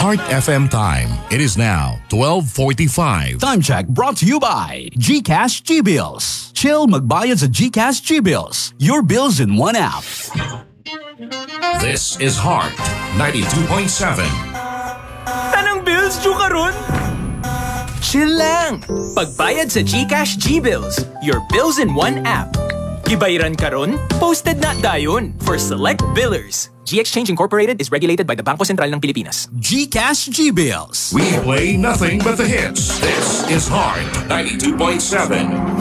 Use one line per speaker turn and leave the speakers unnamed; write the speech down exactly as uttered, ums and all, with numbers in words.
Heart F M time. It is now twelve forty-five.
Time check brought to you by GCash G-Bills. Chill magbayad sa GCash G-Bills. Your bills in one app.
This is Heart ninety-two point seven.
Tanang bills due karon? Chill lang. Pagbayad sa GCash G-Bills. Your bills in one app. Gibayaran karon? Posted na dayon for select billers. G-Exchange Incorporated is regulated by the Bangko Sentral ng Pilipinas.
GCash G-Bills.
We play nothing but the hits. This is Heart ninety-two point seven.